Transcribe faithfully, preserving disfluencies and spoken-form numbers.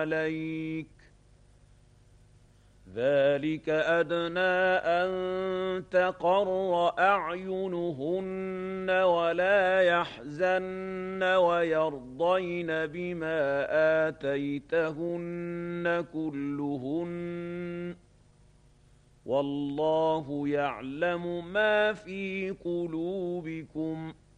عليك ذلك أدنى أن تقر أعينهن ولا يحزن ويرضين بما آتيتهن كلهن والله يعلم ما في قلوبكم